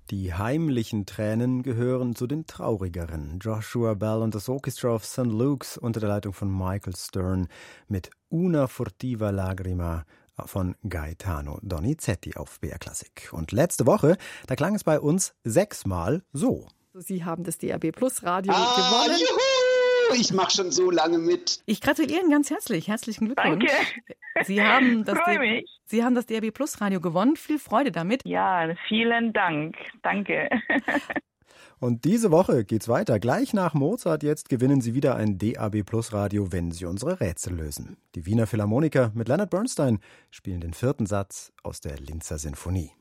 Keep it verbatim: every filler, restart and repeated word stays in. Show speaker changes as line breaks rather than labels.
Die heimlichen Tränen gehören zu den traurigeren. Joshua Bell und das Orchestra of Saint Luke's unter der Leitung von Michael Stern mit Una furtiva lagrima von Gaetano Donizetti auf B R Klassik. Und letzte Woche, da klang es bei uns sechsmal so.
Sie haben das D R B Plus Radio
ah,
gewonnen.
Juhu! Ich mache schon so lange mit.
Ich gratuliere Ihnen ganz herzlich. Herzlichen Glückwunsch.
Danke.
Sie haben das,
Freue
D-
mich.
Sie haben das D R B Plus Radio gewonnen. Viel Freude damit.
Ja, vielen Dank. Danke.
Und diese Woche geht's weiter. Gleich nach Mozart jetzt gewinnen Sie wieder ein D A B Plus Radio, wenn Sie unsere Rätsel lösen. Die Wiener Philharmoniker mit Leonard Bernstein spielen den vierten Satz aus der Linzer Sinfonie.